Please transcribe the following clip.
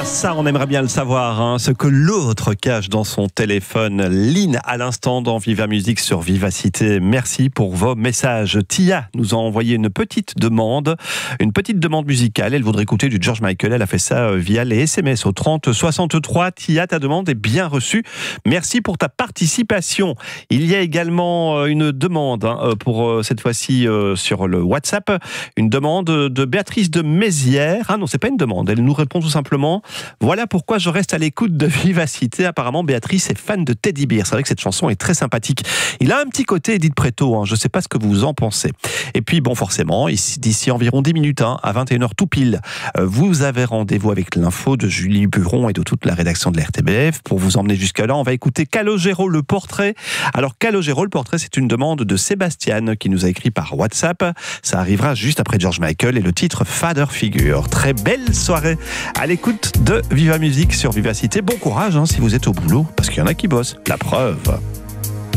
Ah ça, on aimerait bien le savoir, hein, ce que l'autre cache dans son téléphone. Lynn, à l'instant dans Viva Musique sur Vivacité. Merci pour vos messages. Tia nous a envoyé une petite demande musicale. Elle voudrait écouter du George Michael. Elle a fait ça via les SMS au 30 63. Tia, ta demande est bien reçue. Merci pour ta participation. Il y a également une demande pour cette fois-ci sur le WhatsApp. Une demande de Béatrice de Mézières. Ah non, c'est pas une demande. Elle nous répond tout simplement. Voilà pourquoi je reste à l'écoute de Vivacité. Apparemment, Béatrice est fan de Teddy Bear. C'est vrai que cette chanson est très sympathique. Il a un petit côté Edith Préto. Je ne sais pas ce que vous en pensez. Et puis, bon, forcément, d'ici environ 10 minutes, à 21h tout pile, vous avez rendez-vous avec l'info de Julie Buron et de toute la rédaction de l'RTBF. Pour vous emmener jusque-là, on va écouter Calogero, le portrait. Alors, Calogero, le portrait, c'est une demande de Sébastien qui nous a écrit par WhatsApp. Ça arrivera juste après George Michael et le titre Father Figure. Très belle soirée à l'écoute de Viva Musique sur Vivacité. Bon courage si vous êtes au boulot, parce qu'il y en a qui bossent. La preuve.